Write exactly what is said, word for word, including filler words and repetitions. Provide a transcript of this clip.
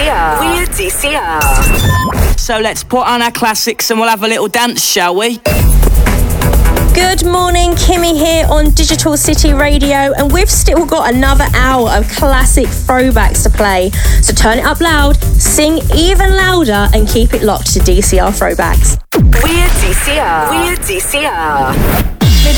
R. We're D C R. So let's put on our classics and we'll have a little dance, shall we? Good morning, Kimmy here on Digital City Radio, and we've still got another hour of classic throwbacks to play. So turn it up loud, sing even louder, and keep it locked to D C R Throwbacks. We're D C R. We're D C R.